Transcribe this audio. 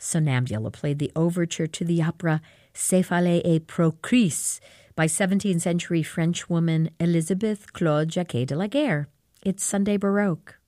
Sonnambula played the overture to the opera C'est fallait et Procris by 17th century French woman Elisabeth Claude Jacquet de la Guerre. It's Sunday Baroque.